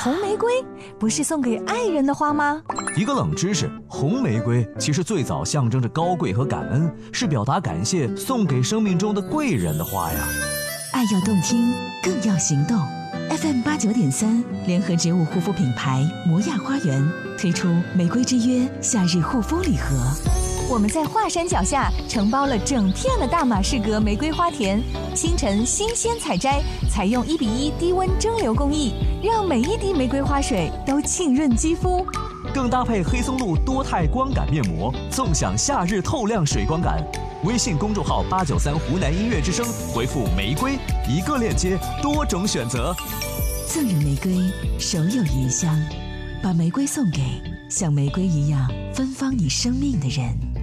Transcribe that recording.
红玫瑰不是送给爱人的花吗？ 一个冷知识，红玫瑰其实最早象征着高贵和感恩，是表达感谢送给生命中的贵人的花呀。 爱要动听，更要行动。FM89.3联合植物护肤品牌摩亚花园推出玫瑰之约夏日护肤礼盒。我们在华山脚下承包了整片的大马士革玫瑰花田，清晨新鲜采摘，采用1:1低温蒸馏工艺，让每一滴玫瑰花水都沁润肌肤。 更搭配黑松露多肽光感面膜，纵享夏日透亮水光感。微信公众号893湖南音乐之声，回复玫瑰，一个链接，多种选择。 赠人玫瑰，手有余香，把玫瑰送给像玫瑰一样芬芳你生命的人。